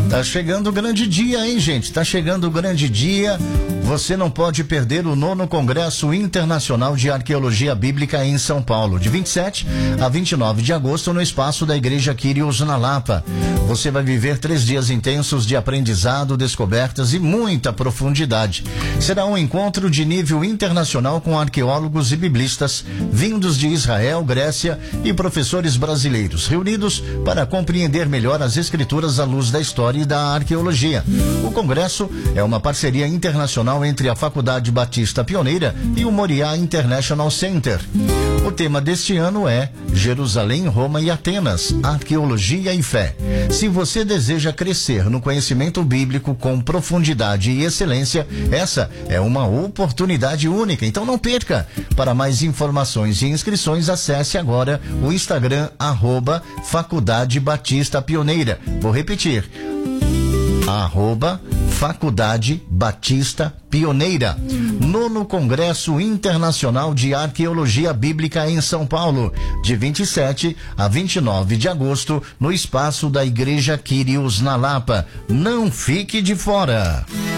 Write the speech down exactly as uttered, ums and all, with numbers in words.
Tá chegando o grande dia, hein, gente? Tá chegando o grande dia. Você não pode perder o nono Congresso Internacional de Arqueologia Bíblica em São Paulo, de vinte e sete a vinte e nove de agosto, no espaço da Igreja Quírios, na Lapa. Você vai viver três dias intensos de aprendizado, descobertas e muita profundidade. Será um encontro de nível internacional com arqueólogos e biblistas vindos de Israel, Grécia e professores brasileiros, reunidos para compreender melhor as escrituras à luz da história e da arqueologia. O congresso é uma parceria internacional entre a Faculdade Batista Pioneira e o Moriá International Center. O tema deste ano é Jerusalém, Roma e Atenas, Arqueologia e Fé. Se você deseja crescer no conhecimento bíblico com profundidade e excelência, essa é uma oportunidade única, então não perca. Para mais informações e inscrições, acesse agora o Instagram, arroba Faculdade Batista Pioneira. Vou repetir, arroba Faculdade Batista Pioneira. Nono Congresso Internacional de Arqueologia Bíblica em São Paulo, de vinte e sete a vinte e nove de agosto, no espaço da Igreja Quírios, na Lapa. Não fique de fora.